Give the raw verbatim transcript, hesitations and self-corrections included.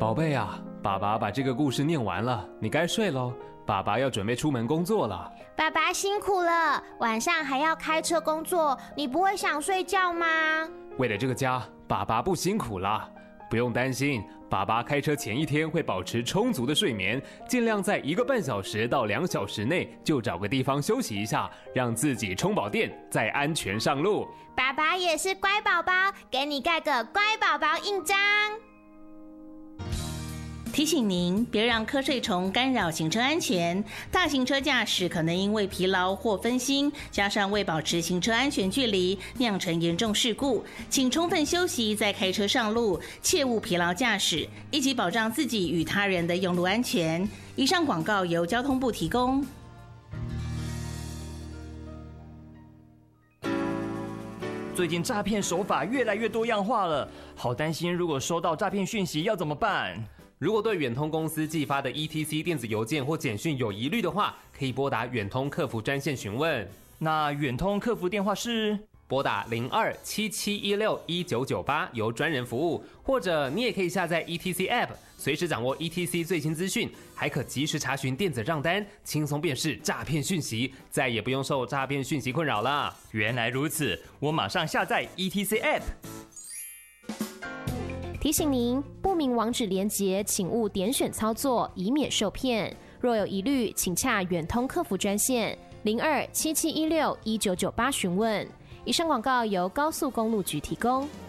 宝贝啊，爸爸把这个故事念完了，你该睡咯，爸爸要准备出门工作了。 爸爸辛苦了，晚上还要开车工作，你不会想睡觉吗？ 为了这个家，爸爸不辛苦啦，不用担心，爸爸开车前一天会保持充足的睡眠，尽量在一个半小时到两小时内就找个地方休息一下，让自己充饱电，再安全上路。 爸爸也是乖宝宝，给你盖个乖宝宝印章。 提醒您，别让瞌睡虫干扰行车安全。大型车驾驶可能因为疲劳或分心，加上未保持行车安全距离，酿成严重事故。请充分休息再开车上路，切勿疲劳驾驶，一起保障自己与他人的用路安全。以上广告由交通部提供。 最近诈骗手法越来越多样化了，好担心，如果收到诈骗讯息要怎么办？ 如果对远通公司寄发的 E T C 电子邮件或简讯有疑虑的话，可以拨打远通客服专线询问。 那远通客服电话是拨打零二七七一六一九九八，由专人服务，或者你也可以下载 E T C App， 随时掌握 E T C 最新资讯，还可及时查询电子账单，轻松辨识诈骗讯息，再也不用受诈骗讯息困扰了。 原来如此，我马上下载 E T C App。 提醒您，不明网址连结请勿点选操作，以免受骗。若有疑虑，请洽远通客服专线零二七七一六一九九八询问。以上广告由高速公路局提供。